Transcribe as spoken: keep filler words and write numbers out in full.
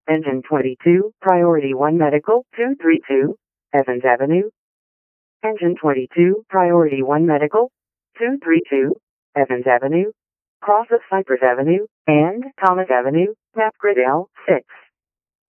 Engine twenty-two, Priority one Medical, two three two, Evans Avenue. Engine twenty-two, Priority one Medical, two three two, Evans Avenue. Cross of Cypress Avenue, and Thomas Avenue, Map Grid L, six.